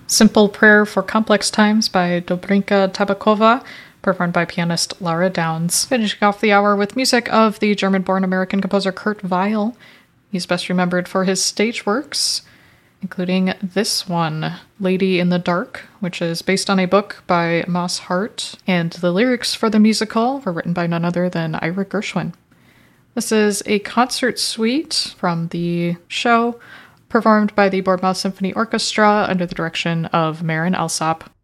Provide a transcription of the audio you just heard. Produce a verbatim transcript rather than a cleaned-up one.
Simple Prayer for Complex Times by Dobrinka Tabakova, performed by pianist Lara Downs. Finishing off the hour with music of the German-born American composer Kurt Weill. He's best remembered for his stage works, including this one, Lady in the Dark, which is based on a book by Moss Hart, and the lyrics for the musical were written by none other than Ira Gershwin. This is a concert suite from the show, performed by the Bournemouth Symphony Orchestra under the direction of Marin Alsop.